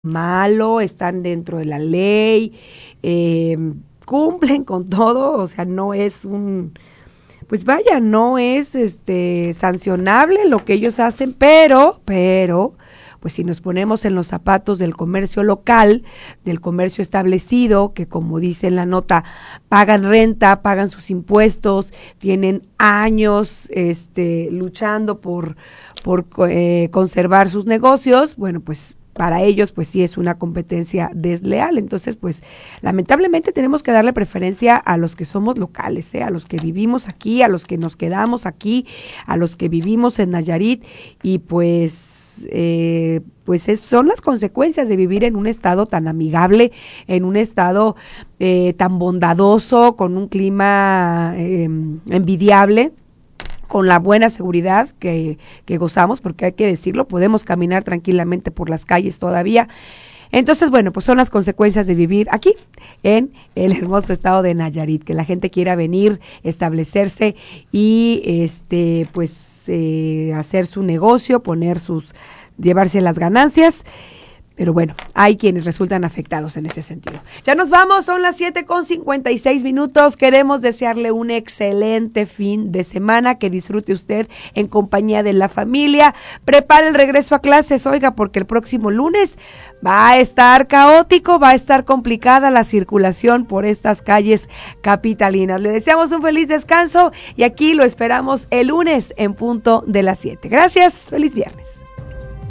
malo, están dentro de la ley, cumplen con todo, o sea, no es pues vaya, no es sancionable lo que ellos hacen, pero, pues si nos ponemos en los zapatos del comercio local, del comercio establecido, que como dice en la nota, pagan renta, pagan sus impuestos, tienen años luchando por conservar sus negocios, bueno, pues para ellos pues sí es una competencia desleal. Entonces pues lamentablemente tenemos que darle preferencia a los que somos locales, a los que vivimos aquí, a los que nos quedamos aquí, a los que vivimos en Nayarit y son las consecuencias de vivir en un estado tan amigable, en un estado tan bondadoso, con un clima envidiable, con la buena seguridad que gozamos, porque hay que decirlo, podemos caminar tranquilamente por las calles todavía. Entonces, bueno, pues son las consecuencias de vivir aquí, en el hermoso estado de Nayarit, que la gente quiera venir, establecerse y hacer su negocio, llevarse las ganancias. Pero bueno, hay quienes resultan afectados en ese sentido. Ya nos vamos, son las 7:56. Queremos desearle un excelente fin de semana, que disfrute usted en compañía de la familia. Prepare el regreso a clases, oiga, porque el próximo lunes va a estar caótico, va a estar complicada la circulación por estas calles capitalinas. Le deseamos un feliz descanso y aquí lo esperamos el lunes en punto de las 7. Gracias, feliz viernes.